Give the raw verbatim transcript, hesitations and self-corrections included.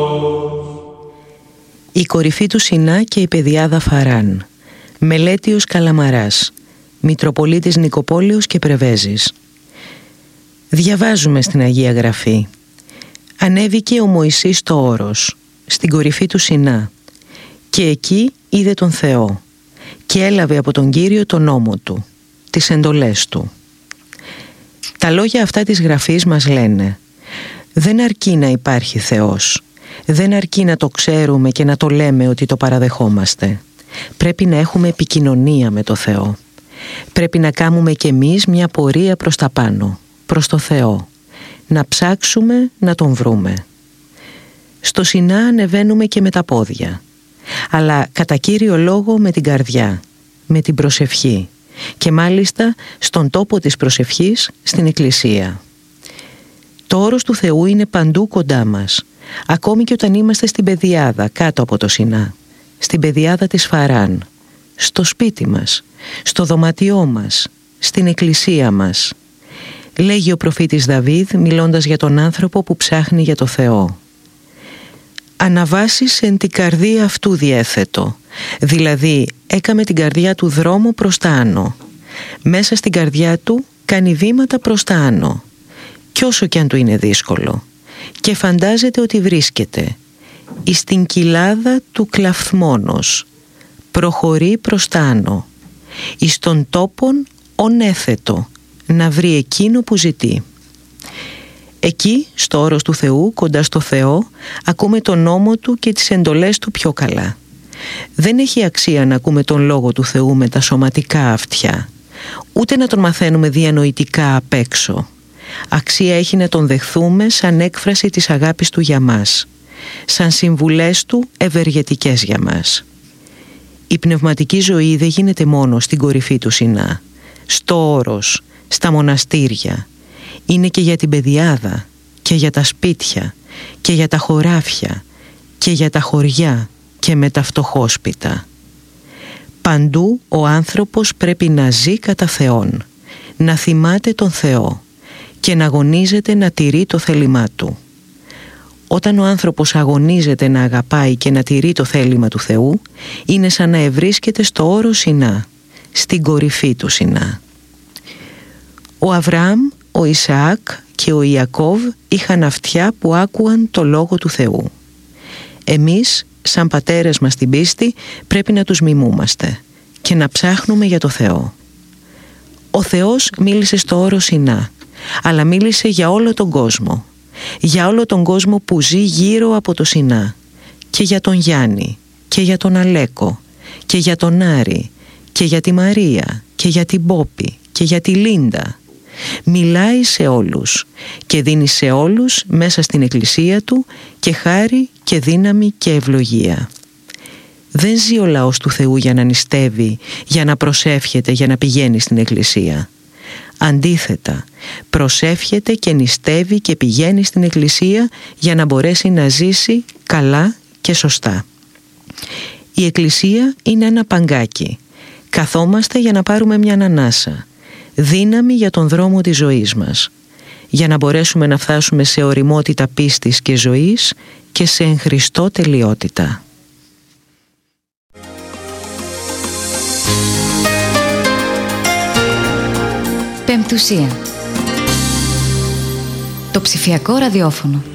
Η κορυφή του Σινά και η πεδιάδα Φαράν. Μελέτιος Καλαμαράς. Μητροπολίτης Νικοπόλεως και Πρεβέζης. Διαβάζουμε στην Αγία Γραφή. Ανέβηκε ο Μωυσής στο όρος, στην κορυφή του Σινά, και εκεί είδε τον Θεό και έλαβε από τον Κύριο τον νόμο του, τις εντολές του. Τα λόγια αυτά της Γραφής μας λένε: δεν αρκεί να υπάρχει Θεός, δεν αρκεί να το ξέρουμε και να το λέμε ότι το παραδεχόμαστε. Πρέπει να έχουμε επικοινωνία με το Θεό. Πρέπει να κάνουμε κι εμείς μια πορεία προς τα πάνω, προς το Θεό. Να ψάξουμε να τον βρούμε. Στο Σινά ανεβαίνουμε και με τα πόδια, αλλά κατά κύριο λόγο με την καρδιά, με την προσευχή, και μάλιστα στον τόπο της προσευχής, στην Εκκλησία. Το όρος του Θεού είναι παντού κοντά μας, ακόμη και όταν είμαστε στην πεδιάδα κάτω από το Σινά, στην πεδιάδα της Φαράν, στο σπίτι μας, στο δωμάτιό μας, στην Εκκλησία μας. Λέγει ο προφήτης Δαβίδ μιλώντας για τον άνθρωπο που ψάχνει για το Θεό: «Αναβάσεις εν την καρδία αυτού διέθετο», δηλαδή έκαμε την καρδιά του δρόμο προς τα άνω. Μέσα στην καρδιά του κάνει βήματα προς τα άνω, κι όσο κι αν του είναι δύσκολο, και φαντάζεται ότι βρίσκεται εις την κοιλάδα του κλαφθμόνος, προχωρεί προς τα άνω, εις τον τόπον ονέθετο, να βρει εκείνο που ζητεί. Εκεί, στο όρος του Θεού, κοντά στο Θεό, ακούμε τον νόμο του και τις εντολές του πιο καλά. Δεν έχει αξία να ακούμε τον λόγο του Θεού με τα σωματικά αυτιά, ούτε να τον μαθαίνουμε διανοητικά απ' έξω. Αξία έχει να τον δεχθούμε σαν έκφραση της αγάπης του για μας, σαν συμβουλές του ευεργετικές για μας. Η πνευματική ζωή δεν γίνεται μόνο στην κορυφή του Σινά, στο όρος, στα μοναστήρια. Είναι και για την πεδιάδα, και για τα σπίτια, και για τα χωράφια, και για τα χωριά, και με τα φτωχόσπιτα. Παντού ο άνθρωπος πρέπει να ζει κατά Θεόν, να θυμάται τον Θεό και να αγωνίζεται να τηρεί το θέλημά του. Όταν ο άνθρωπος αγωνίζεται να αγαπάει και να τηρεί το θέλημα του Θεού, είναι σαν να ευρίσκεται στο όρο Σινά, στην κορυφή του Σινά. Ο Αβραάμ, ο Ισαάκ και ο Ιακώβ είχαν αυτιά που άκουαν το λόγο του Θεού. Εμείς, σαν πατέρες μας στην πίστη, πρέπει να τους μιμούμαστε και να ψάχνουμε για το Θεό. Ο Θεός μίλησε στο όρο Σινά, αλλά μίλησε για όλο τον κόσμο, για όλο τον κόσμο που ζει γύρω από το Σινά, και για τον Γιάννη και για τον Αλέκο και για τον Άρη και για τη Μαρία και για την Πόπη και για τη Λίντα. Μιλάει σε όλους και δίνει σε όλους μέσα στην Εκκλησία του και χάρη και δύναμη και ευλογία. Δεν ζει ο λαός του Θεού για να νηστεύει, για να προσεύχεται, για να πηγαίνει στην Εκκλησία. Αντίθετα, προσεύχεται και νηστεύει και πηγαίνει στην Εκκλησία για να μπορέσει να ζήσει καλά και σωστά. Η Εκκλησία είναι ένα παγκάκι. Καθόμαστε για να πάρουμε μια ανάσα, δύναμη για τον δρόμο της ζωής μας, για να μπορέσουμε να φτάσουμε σε ωριμότητα πίστης και ζωής και σε εν Χριστώ τελειότητα. Πεμπτουσία. Το ψηφιακό ραδιόφωνο.